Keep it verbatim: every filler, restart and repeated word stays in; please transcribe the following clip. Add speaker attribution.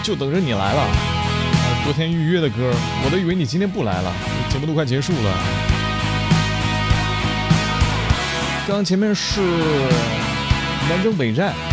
Speaker 1: 就等着你来了。啊，昨天预约的歌，我都以为你今天不来了，节目都快结束了。刚刚前面是南征北战。